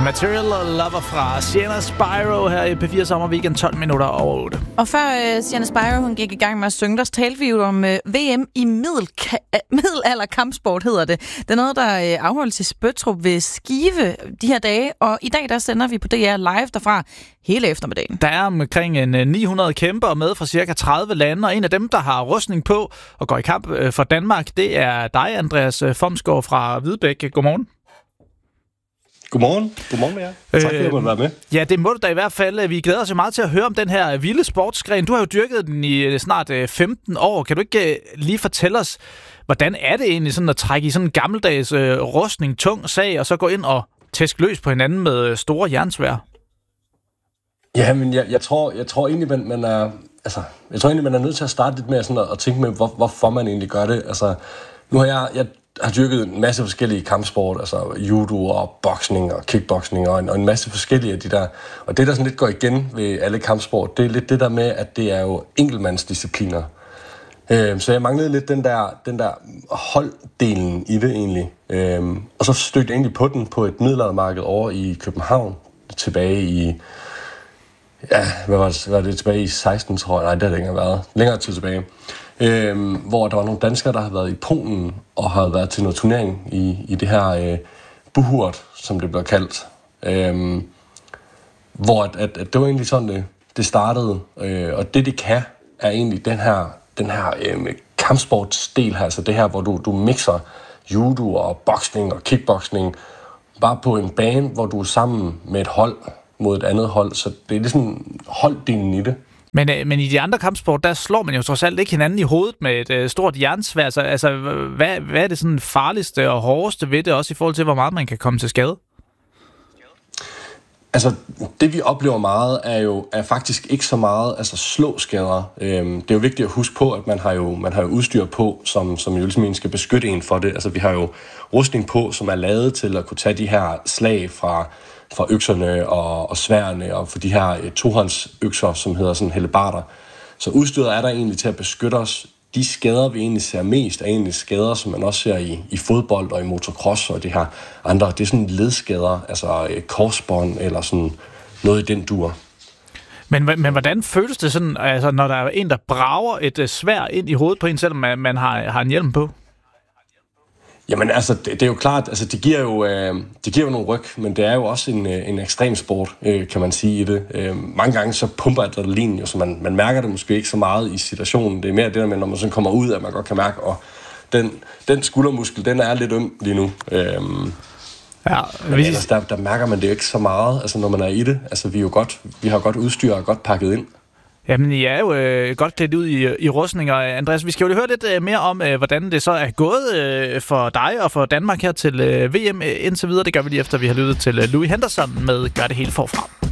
Material Lover fra Sienna Spyro her i P4 Sommerweekend 12 minutter over 8. Og før Sienna Spyro hun gik i gang med at synge, der talte vi jo om VM i middelalder kampsport, hedder det. Det er noget, der afholdes i Spøttrup ved Skive de her dage, og i dag der sender vi på DR live derfra hele eftermiddagen. Der er omkring 900 kæmpere med fra cirka 30 lande, og en af dem, der har rustning på og går i kamp for Danmark, det er dig, Andreas Fomsgaard fra Hvidebæk. Godmorgen. Godmorgen med jer. Tak fordi jeg måtte være med. Ja, det må du da i hvert fald. Vi glæder os jo meget til at høre om den her vilde sportsgren. Du har jo dyrket den i snart 15 år. Kan du ikke lige fortælle os, hvordan er det egentlig sådan at trække i sådan en gammeldags rustning, tung sag, og så gå ind og tæske løs på hinanden med store jernsværd? Ja, men jeg tror egentlig, man er... Altså, jeg tror egentlig, man er nødt til at starte lidt med sådan at tænke med, hvorfor man egentlig gør det. Altså, nu har jeg har dyrket en masse forskellige kampsport, altså judo og boksning og kickboksning og en masse forskellige af de der. Og det, der sådan lidt går igen ved alle kampsport, det er lidt det der med, at det er jo enkeltmandsdiscipliner. Så jeg manglede lidt den der holddelen i det egentlig. Og så stødte jeg egentlig på den på et middelaldermarked over i København, tilbage i... Ja, hvad var det tilbage i 16, tror jeg? Nej, det har det ikke været. Længere tid tilbage. Hvor der var nogle danskere, der havde været i Polen og havde været til noget turnering i det her buhurt, som det blev kaldt. Hvor at det var egentlig sådan, det startede. Og det kan, er egentlig den her kampsportsdel her, altså det her, hvor du mixer judo og boksning og kickboksning, bare på en bane, hvor du er sammen med et hold mod et andet hold. Så det er ligesom holddelen i det. Men i de andre kampsport, der slår man jo trods alt ikke hinanden i hovedet med et stort jernsværd. Altså, hvad er det sådan farligste og hårdeste ved det, også i forhold til, hvor meget man kan komme til skade? Altså, det vi oplever meget, er faktisk ikke så meget slå skader. Det er jo vigtigt at huske på, at man har jo udstyr på, som jo ligesom skal beskytte en for det. Altså, vi har jo rustning på, som er lavet til at kunne tage de her slag fra økserne og sværene og for de her tohåndsøkser, som hedder sådan hellebarder. Så udstyret er der egentlig til at beskytte os. De skader, vi egentlig ser mest, er egentlig skader, som man også ser i fodbold og i motocross og det her andre. Det er sådan ledskader, altså korsbånd eller sådan noget i den dur. Men hvordan føles det sådan, altså, når der er en, der brager et sværd ind i hovedet på en, selvom man har en hjelm på? Jamen altså, det er jo klart, altså det giver jo nogle ryg, men det er jo også en ekstrem sport, kan man sige i det. Mange gange så pumper adrenalin jo, så man mærker det måske ikke så meget i situationen. Det er mere det der med, når man sådan kommer ud, at man godt kan mærke, og den skuldermuskel, den er lidt øm lige nu. Ja, men ellers, der mærker man det jo ikke så meget, altså når man er i det. Altså vi har godt udstyr og godt pakket ind. Jamen, I er jo godt klædt ud i rustninger. Andreas, vi skal jo høre lidt mere om, hvordan det så er gået for dig og for Danmark her til VM indtil videre. Det gør vi lige efter, vi har lyttet til Louis Henderson med Gør det hele forfra.